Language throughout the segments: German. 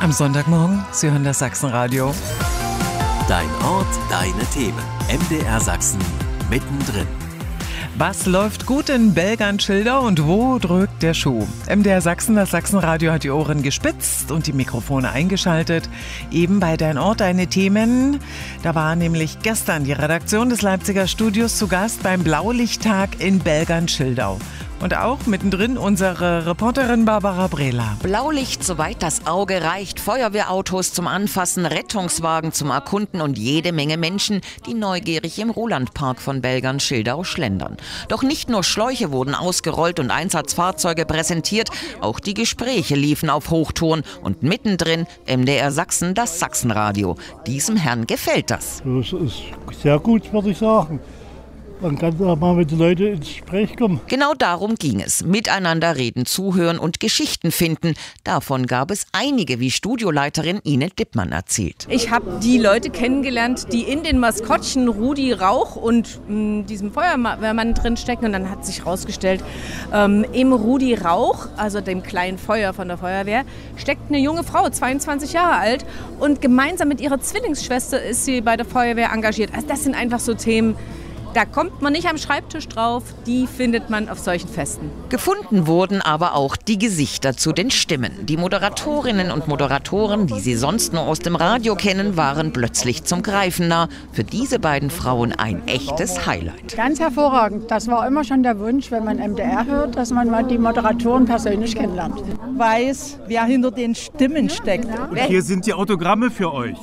Am Sonntagmorgen, Sie hören das Sachsenradio. Dein Ort, deine Themen. MDR Sachsen, mittendrin. Was läuft gut in Belgern-Schildau und wo drückt der Schuh? MDR Sachsen, das Sachsenradio hat die Ohren gespitzt und die Mikrofone eingeschaltet. Eben bei Dein Ort, deine Themen. Da war nämlich gestern die Redaktion des Leipziger Studios zu Gast beim Blaulichttag in Belgern-Schildau. Und auch mittendrin unsere Reporterin Barbara Brehler. Blaulicht, soweit das Auge reicht, Feuerwehrautos zum Anfassen, Rettungswagen zum Erkunden und jede Menge Menschen, die neugierig im Rolandpark von Belgern-Schildau schlendern. Doch nicht nur Schläuche wurden ausgerollt und Einsatzfahrzeuge präsentiert, auch die Gespräche liefen auf Hochtouren und mittendrin MDR Sachsen, das Sachsenradio. Diesem Herrn gefällt das. Das ist sehr gut, würde ich sagen. Man kann auch mal mit den Leuten ins Gespräch kommen. Genau darum ging es. Miteinander reden, zuhören und Geschichten finden. Davon gab es einige, wie Studioleiterin Ine Dippmann erzählt. Ich habe die Leute kennengelernt, die in den Maskottchen Rudi Rauch und diesem Feuerwehrmann drin stecken. Und dann hat sich herausgestellt, im Rudi Rauch, also dem kleinen Feuer von der Feuerwehr, steckt eine junge Frau, 22 Jahre alt. Und gemeinsam mit ihrer Zwillingsschwester ist sie bei der Feuerwehr engagiert. Also das sind einfach so Themen, da kommt man nicht am Schreibtisch drauf, die findet man auf solchen Festen. Gefunden wurden aber auch die Gesichter zu den Stimmen. Die Moderatorinnen und Moderatoren, die Sie sonst nur aus dem Radio kennen, waren plötzlich zum Greifen nah. Für diese beiden Frauen ein echtes Highlight. Ganz hervorragend. Das war immer schon der Wunsch, wenn man MDR hört, dass man mal die Moderatoren persönlich kennenlernt. Weiß, wer hinter den Stimmen steckt. Und hier sind die Autogramme für euch.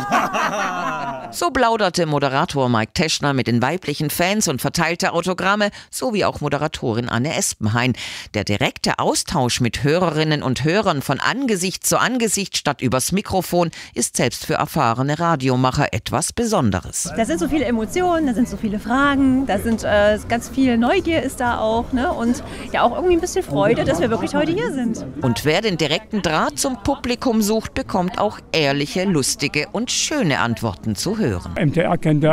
So plauderte Moderator Mike Teschner mit den weiblichen Fans und verteilte Autogramme, sowie auch Moderatorin Anne Espenhain. Der direkte Austausch mit Hörerinnen und Hörern von Angesicht zu Angesicht statt übers Mikrofon ist selbst für erfahrene Radiomacher etwas Besonderes. Da sind so viele Emotionen, da sind so viele Fragen, da sind ganz viel Neugier ist da auch, ne? Und ja auch irgendwie ein bisschen Freude, dass wir wirklich heute hier sind. Und wer den direkten Draht zum Publikum sucht, bekommt auch ehrliche, lustige und schöne Antworten zu hören. MDR kennt